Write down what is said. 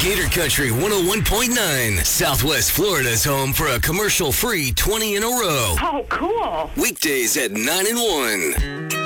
Gator Country 101.9, Southwest Florida's home for a commercial-free 20 in a row. Oh, cool. Weekdays at 9 and 1.